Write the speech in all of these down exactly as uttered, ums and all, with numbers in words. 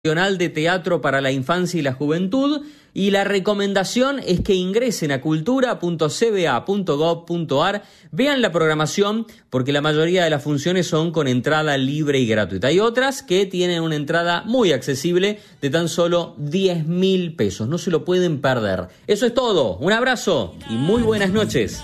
de Teatro para la Infancia y la Juventud, y la recomendación es que ingresen a cultura punto c b a punto gov punto a r, vean la programación porque la mayoría de las funciones son con entrada libre y gratuita. Hay otras que tienen una entrada muy accesible de tan solo diez mil pesos, no se lo pueden perder. Eso es todo, un abrazo y muy buenas noches.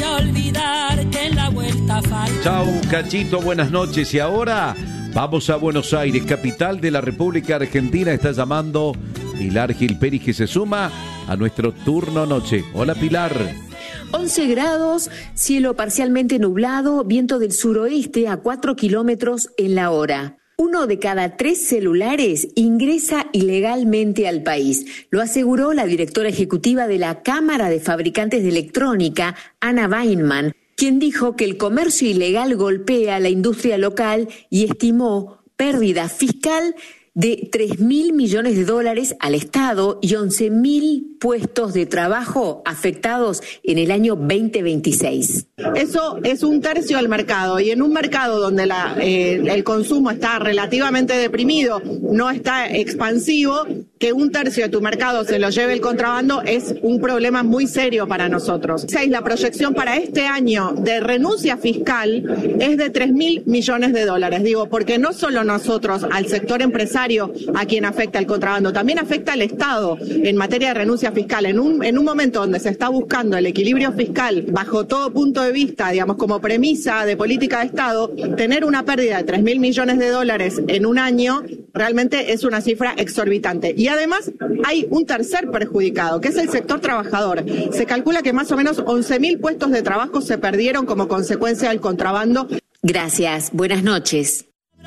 Chau, Cachito, buenas noches. Y ahora vamos a Buenos Aires, capital de la República Argentina. Está llamando Pilar Gilperi, que se suma a nuestro turno noche. Hola, Pilar. once grados, cielo parcialmente nublado, viento del suroeste a cuatro kilómetros en la hora. Uno de cada tres celulares ingresa ilegalmente al país. Lo aseguró la directora ejecutiva de la Cámara de Fabricantes de Electrónica, Ana Weinman, quien dijo que el comercio ilegal golpea a la industria local y estimó pérdida fiscal de tres mil millones de dólares al Estado y once mil puestos de trabajo afectados en el año veinte veintiséis. Eso es un tercio del mercado, y en un mercado donde la, eh, el consumo está relativamente deprimido, no está expansivo, que un tercio de tu mercado se lo lleve el contrabando es un problema muy serio para nosotros. Seis, la proyección para este año de renuncia fiscal es de tres mil millones de dólares. Digo, porque no solo nosotros, al sector empresario, a quien afecta el contrabando, también afecta al Estado en materia de renuncia fiscal. En un, en un momento donde se está buscando el equilibrio fiscal bajo todo punto de vista, digamos, como premisa de política de Estado, tener una pérdida de tres mil millones de dólares en un año realmente es una cifra exorbitante. Y además hay un tercer perjudicado, que es el sector trabajador. Se calcula que más o menos once mil puestos de trabajo se perdieron como consecuencia del contrabando. Gracias, buenas noches.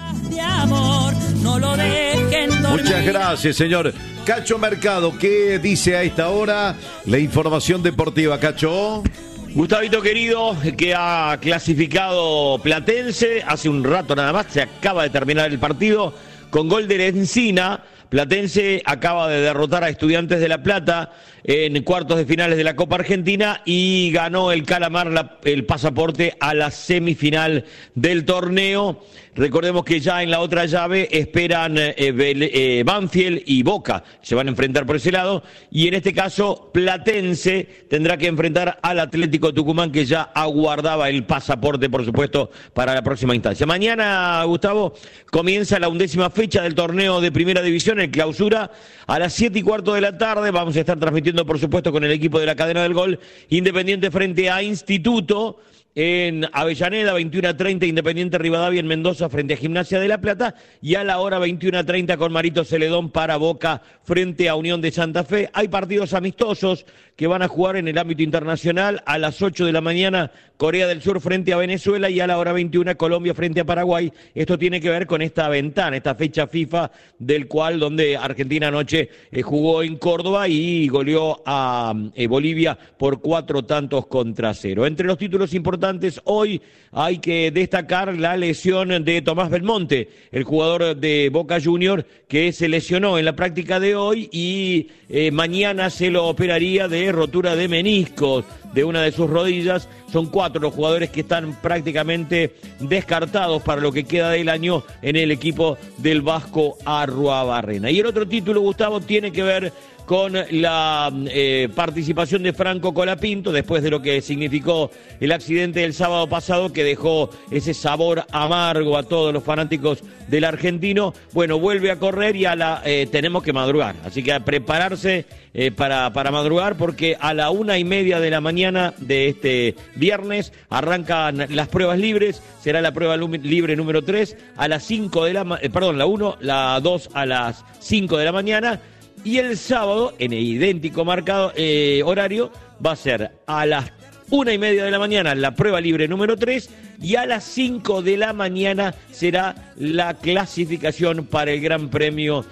Muchas gracias, señor. Cacho Mercado, ¿qué dice a esta hora la información deportiva, Cacho? Gustavito querido, que ha clasificado Platense hace un rato nada más, se acaba de terminar el partido con gol de Encina. Platense acaba de derrotar a Estudiantes de La Plata en cuartos de finales de la Copa Argentina y ganó el Calamar la, el pasaporte a la semifinal del torneo. Recordemos que ya en la otra llave esperan eh, eh, Banfield y Boca, se van a enfrentar por ese lado, y en este caso Platense tendrá que enfrentar al Atlético Tucumán, que ya aguardaba el pasaporte, por supuesto, para la próxima instancia. Mañana, Gustavo, comienza la undécima fecha del torneo de Primera División, el Clausura, a las siete y cuarto de la tarde. Vamos a estar transmitiendo, por supuesto, con el equipo de la Cadena del Gol, Independiente frente a Instituto. En Avellaneda, veintiuno a treinta, Independiente Rivadavia en Mendoza frente a Gimnasia de La Plata, y a la hora veintiuno a treinta con Marito Celedón para Boca frente a Unión de Santa Fe. Hay partidos amistosos que van a jugar en el ámbito internacional. A las ocho de la mañana, Corea del Sur frente a Venezuela, y a la hora veintiuno, Colombia frente a Paraguay. Esto tiene que ver con esta ventana, esta fecha FIFA, del cual donde Argentina anoche eh, jugó en Córdoba y goleó a eh, Bolivia por cuatro tantos contra cero. Entre los títulos importantes hoy hay que destacar la lesión de Tomás Belmonte, el jugador de Boca Juniors, que se lesionó en la práctica de hoy y eh, mañana se lo operaría de rotura de meniscos de una de sus rodillas. Son cuatro los jugadores que están prácticamente descartados para lo que queda del año en el equipo del Vasco Arruabarrena. Y el otro título, Gustavo, tiene que ver con la eh, participación de Franco Colapinto, después de lo que significó el accidente del sábado pasado, que dejó ese sabor amargo a todos los fanáticos del argentino. Bueno, vuelve a correr y a la eh, tenemos que madrugar, así que a prepararse eh, para, para madrugar, porque a la una y media de la mañana de este viernes arrancan las pruebas libres. Será la prueba libre número tres a las cinco de la eh, perdón, la uno, la dos a las cinco de la mañana. Y el sábado, en el idéntico marcado eh, horario, va a ser a las una y media de la mañana la prueba libre número tres, y a las cinco de la mañana será la clasificación para el Gran Premio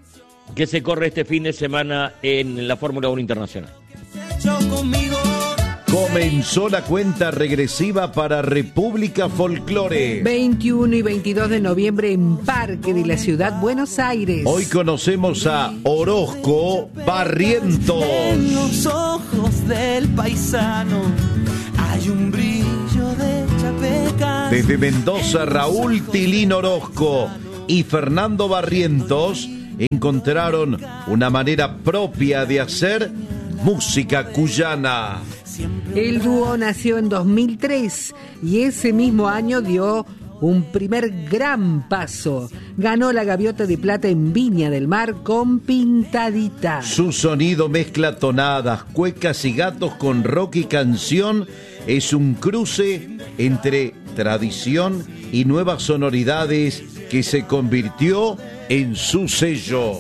que se corre este fin de semana en la Fórmula uno Internacional. Comenzó la cuenta regresiva para República Folclore. veintiuno y veintidós de noviembre en Parque de la Ciudad Buenos Aires. Hoy conocemos a Orozco Barrientos. En los ojos del paisano hay un brillo de Chapecas. Desde Mendoza, Raúl Tilín Orozco y Fernando Barrientos encontraron una manera propia de hacer música cuyana. El dúo nació en dos mil tres y ese mismo año dio un primer gran paso. Ganó la Gaviota de Plata en Viña del Mar con Pintadita. Su sonido mezcla tonadas, cuecas y gatos con rock y canción. Es un cruce entre tradición y nuevas sonoridades que se convirtió en su sello.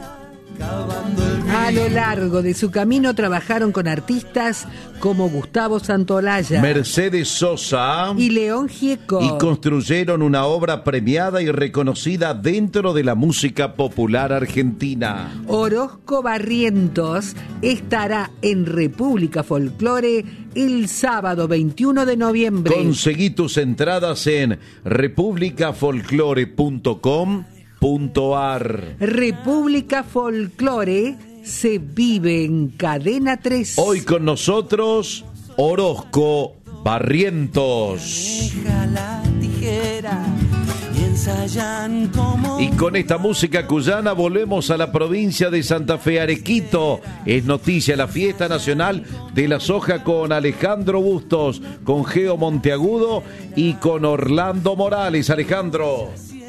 A lo largo de su camino trabajaron con artistas como Gustavo Santolaya, Mercedes Sosa y León Gieco, y construyeron una obra premiada y reconocida dentro de la música popular argentina. Orozco Barrientos estará en República Folklore el sábado veintiuno de noviembre. Conseguí tus entradas en república folklore punto com punto ar. República Folklore se vive en Cadena tres. Hoy con nosotros, Orozco Barrientos. Deja la tijera y ensayan como... Y con esta música cuyana volvemos a la provincia de Santa Fe, Arequito. Es noticia la fiesta nacional de la soja con Alejandro Bustos, con Geo Monteagudo y con Orlando Morales. Alejandro.